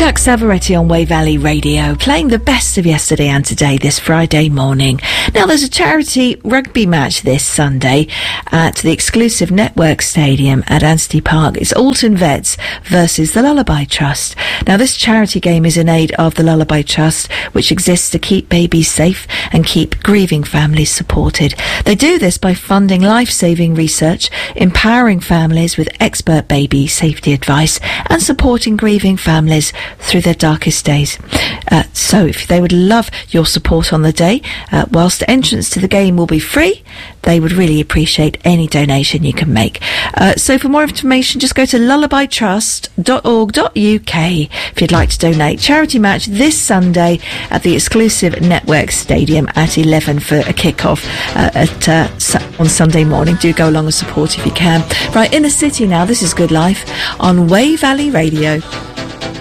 Jack Savoretti on Way Valley Radio, playing the best of yesterday and today this Friday morning. Now, there's a charity rugby match this Sunday at the exclusive Network Stadium at Anstey Park. It's Alton Vets versus the Lullaby Trust. Now, this charity game is in aid of the Lullaby Trust, which exists to keep babies safe and keep grieving families supported. They do this by funding life-saving research, empowering families with expert baby safety advice, and supporting grieving families through their darkest days. So if they would love your support on the day, whilst entrance to the game will be free, they would really appreciate any donation you can make. So for more information, just go to lullabytrust.org.uk if you'd like to donate. Charity match this Sunday at the exclusive Network Stadium at 11 for a kick-off on Sunday morning. Do go along and support if you can. Right, Inner City now. This is Good Life on Way Valley Radio.